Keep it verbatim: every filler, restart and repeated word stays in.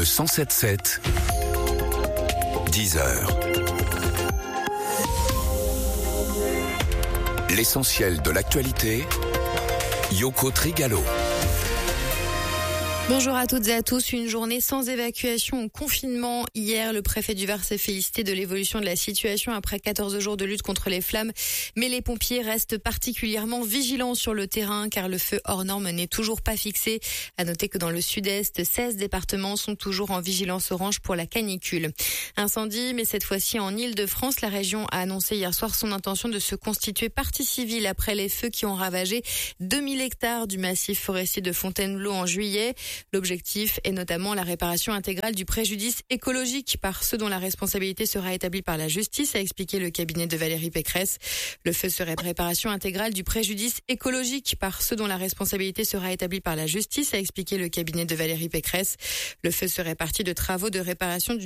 Le cent sept sept, dix heures. L'essentiel de l'actualité, Yoko Trigalo. Bonjour à toutes et à tous. Une journée sans évacuation ou confinement. Hier, le préfet du Var s'est félicité de l'évolution de la situation après quatorze jours de lutte contre les flammes. Mais les pompiers restent particulièrement vigilants sur le terrain car le feu hors norme n'est toujours pas fixé. À noter que dans le sud-est, seize départements sont toujours en vigilance orange pour la canicule. Incendie, mais cette fois-ci en Île-de-France. La région a annoncé hier soir son intention de se constituer partie civile après les feux qui ont ravagé deux mille hectares du massif forestier de Fontainebleau en juillet. L'objectif est notamment la réparation intégrale du préjudice écologique par ceux dont la responsabilité sera établie par la justice, a expliqué le cabinet de Valérie Pécresse. Le feu serait réparation intégrale du préjudice écologique par ceux dont la responsabilité sera établie par la justice, a expliqué le cabinet de Valérie Pécresse. Le feu serait parti de travaux de réparation d'une